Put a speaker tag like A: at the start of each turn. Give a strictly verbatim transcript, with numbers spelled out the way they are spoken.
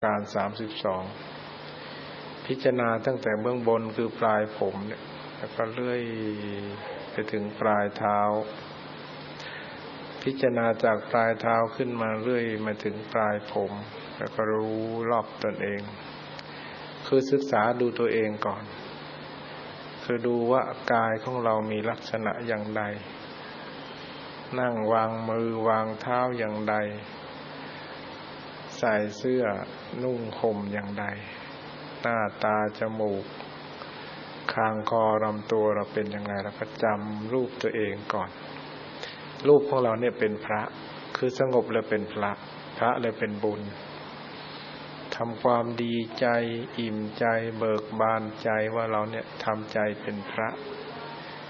A: การสามสิบสองพิจารณาตั้งแต่เบื้องบนคือปลายผมเนี่ยแล้วก็เลื่อยไปถึงปลายเท้าพิจารณาจากปลายเท้าขึ้นมาเรื่อยมาถึงปลายผมแล้วก็รู้รอบตนเองคือศึกษาดูตัวเองก่อนคือดูว่ากายของเรามีลักษณะอย่างใดนั่งวางมือวางเท้าอย่างใดใส่เสื้อนุ่งห่มอย่างใดหน้าตาจมูกคางคอลำตัวเราเป็นยังไงเราก็จำรูปตัวเองก่อนรูปของเราเนี่ยเป็นพระคือสงบแล้วเป็นพระพระเลยเป็นบุญทำความดีใจอิ่มใจเบิกบานใจว่าเราเนี่ยทำใจเป็นพระ